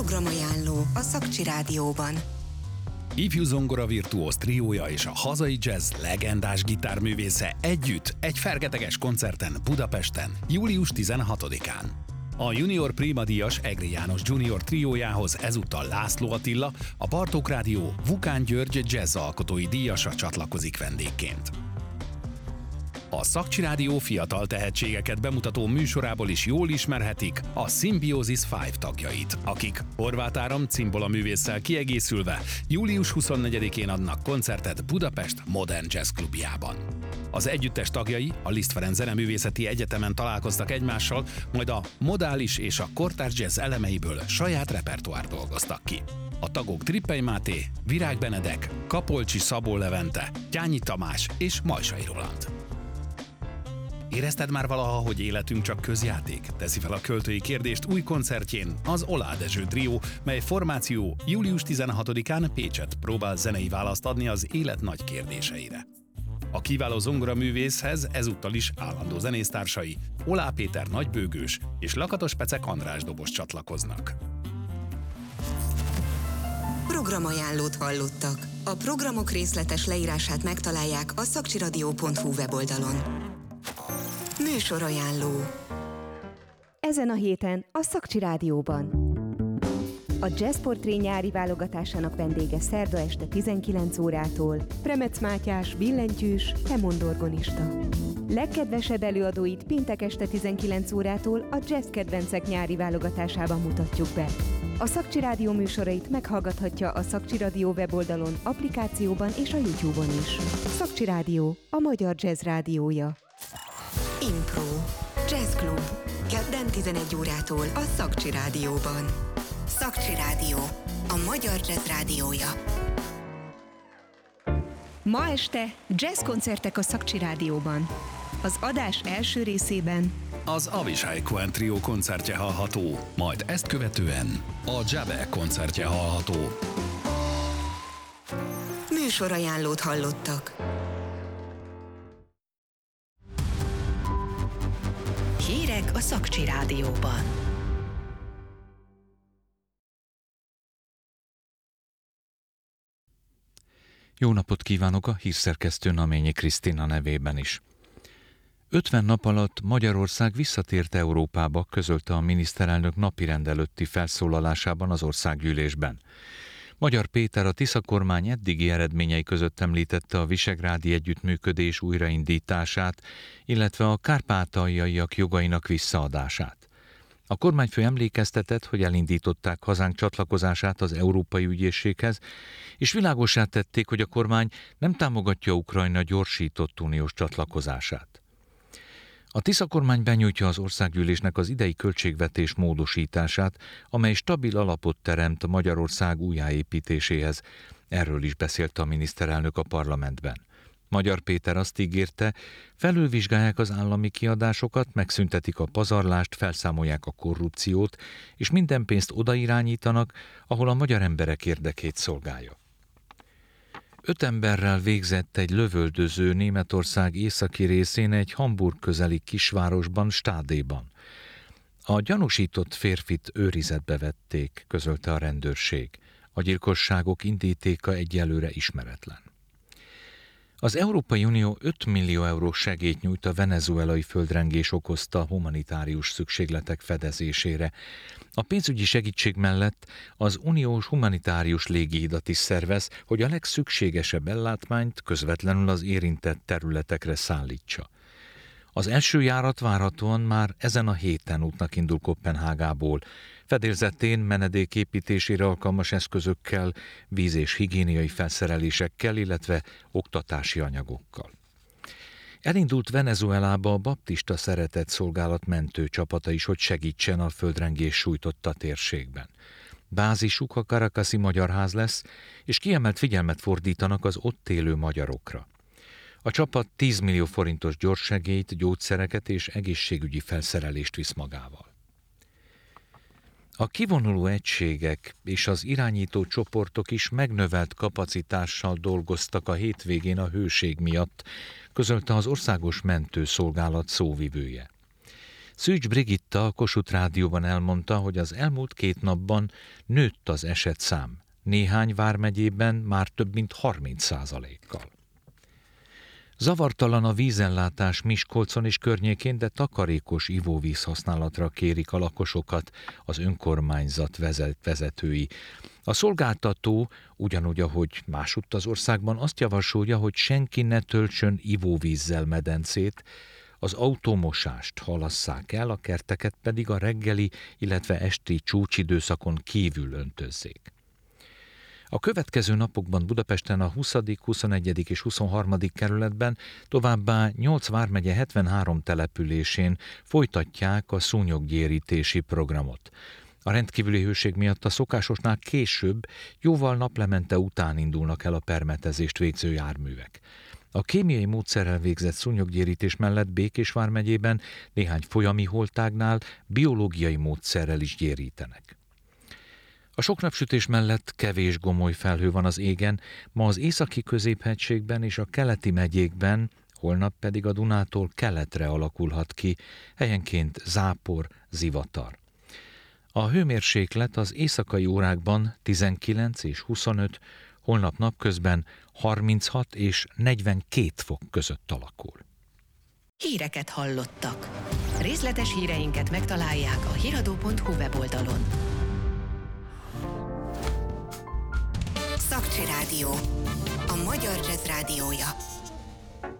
Programajánló a Szakcsi Rádióban. Ifjú zongora virtuóz triója és a hazai jazz legendás gitárművésze együtt egy fergeteges koncerten Budapesten, július 16-án. A Junior Prima díjas Egri János Junior triójához ezúttal László Attila, a Bartók Rádió Vukán György jazz alkotói díjasa csatlakozik vendégként. A Szakcsi Rádió fiatal tehetségeket bemutató műsorából is jól ismerhetik a Symbiosis 5 tagjait, akik Horváth Áram cimbolaművésszel kiegészülve július 24-én adnak koncertet Budapest Modern Jazz Klubjában. Az együttes tagjai a Liszt Ferenc Zeneművészeti Egyetemen találkoztak egymással, majd a modális és a kortárs jazz elemeiből saját repertoár dolgoztak ki. A tagok Trippey Máté, Virág Benedek, Kapolcsi Szabó Levente, Tyányi Tamás és Majsai Roland. Érezted már valaha, hogy életünk csak közjáték? Teszi fel a költői kérdést új koncertjén az Olá Dezső trió, mely formáció július 16-án Pécset próbál zenei választ adni az élet nagy kérdéseire. A kiváló zongoraművészhez ezúttal is állandó zenésztársai Olá Péter nagybőgős és Lakatos Pecek András dobos csatlakoznak. Programajánlót hallottak. A programok részletes leírását megtalálják a szakcsiradio.hu weboldalon. Műsorajánló. Ezen a héten a Szakcsi Rádióban. A Jazz Portré nyári válogatásának vendége szerda este 19 órától Premec Mátyás, billentyűs, hemondorgonista. Legkedvesebb előadóit péntek este 19 órától a Jazz Kedvencek nyári válogatásában mutatjuk be. A Szakcsi Rádió műsorait meghallgathatja a Szakcsi Rádió weboldalon, applikációban és a YouTube-on is. Szakcsi Rádió, a magyar jazz rádiója. Impro. Jazz Club. Kedden 11 órától a Szakcsi Rádióban. Szakcsi Rádió. A magyar jazz rádiója. Ma este jazzkoncertek a Szakcsi Rádióban. Az adás első részében az Avishai Cohen trió koncertje hallható, majd ezt követően a Jabe koncertje hallható. Műsorajánlót hallottak. Hírek a Szakcsi Rádióban. Jó napot kívánok a hírszerkesztő Naményi Krisztina nevében is. 50 nap alatt Magyarország visszatért Európába, közölte a miniszterelnök napirend előtti felszólalásában az országgyűlésben. Magyar Péter a Tisza kormány eddigi eredményei között említette a visegrádi együttműködés újraindítását, illetve a kárpátaljaiak jogainak visszaadását. A kormányfő emlékeztetett, hogy elindították hazánk csatlakozását az Európai Ügyészséghez, és világossá tették, hogy a kormány nem támogatja Ukrajna gyorsított uniós csatlakozását. A Tisza kormány benyújtja az országgyűlésnek az idei költségvetés módosítását, amely stabil alapot teremt Magyarország újjáépítéséhez. Erről is beszélt a miniszterelnök a parlamentben. Magyar Péter azt ígérte, felülvizsgálják az állami kiadásokat, megszüntetik a pazarlást, felszámolják a korrupciót, és minden pénzt odairányítanak, ahol a magyar emberek érdekét szolgálja. 5 emberrel végzett egy lövöldöző Németország északi részén egy Hamburg közeli kisvárosban, Stádéban. A gyanúsított férfit őrizetbe vették, közölte a rendőrség. A gyilkosságok indítéka egyelőre ismeretlen. Az Európai Unió 5 millió eurós segélyt nyújt a venezuelai földrengés okozta humanitárius szükségletek fedezésére. A pénzügyi segítség mellett az uniós humanitárius légihidat is szervez, hogy a legszükségesebb ellátmányt közvetlenül az érintett területekre szállítsa. Az első járat várhatóan már ezen a héten útnak indul Koppenhágából. Fedélzetén menedék építésére alkalmas eszközökkel, víz- és higiéniai felszerelésekkel, illetve oktatási anyagokkal. Elindult Venezuelába a Baptista Szeretett Szolgálat mentőcsapata is, hogy segítsen a földrengés sújtotta térségben. Bázisuk a Caracasi Magyarház lesz, és kiemelt figyelmet fordítanak az ott élő magyarokra. A csapat 10 millió forintos gyorssegélyt, gyógyszereket és egészségügyi felszerelést visz magával. A kivonuló egységek és az irányító csoportok is megnövelt kapacitással dolgoztak a hétvégén a hőség miatt, közölte az Országos Mentőszolgálat szóvivője. Szűcs Brigitta a Kossuth Rádióban elmondta, hogy az elmúlt 2 napban nőtt az esetszám. Néhány vármegyében már több mint 30%-kal. Zavartalan a vízellátás Miskolcon és környékén, de takarékos ivóvíz használatra kérik a lakosokat az önkormányzat vezetői. A szolgáltató, ugyanúgy, ahogy másutt az országban, azt javasolja, hogy senki ne töltsön ivóvízzel medencét, az autómosást halasszák el, a kerteket pedig a reggeli, illetve esti csúcsidőszakon kívül öntözzék. A következő napokban Budapesten a 20., 21. és 23. kerületben, továbbá 8 vármegye 73 településén folytatják a szúnyoggyérítési programot. A rendkívüli hőség miatt a szokásosnál később, jóval naplemente után indulnak el a permetezést végző járművek. A kémiai módszerrel végzett szúnyoggyérítés mellett Békés vármegyében néhány folyami holtágnál biológiai módszerrel is gyérítenek. A sok napsütés mellett kevés gomoly felhő van az égen, ma az északi középhegységben és a keleti megyékben, holnap pedig a Dunától keletre alakulhat ki, helyenként zápor, zivatar. A hőmérséklet az éjszakai órákban 19 és 25, holnap napközben 36 és 42 fok között alakul. Híreket hallottak. Részletes híreinket megtalálják a hiradó.hu weboldalon. Szakcsi Rádió, a magyar jazz rádiója.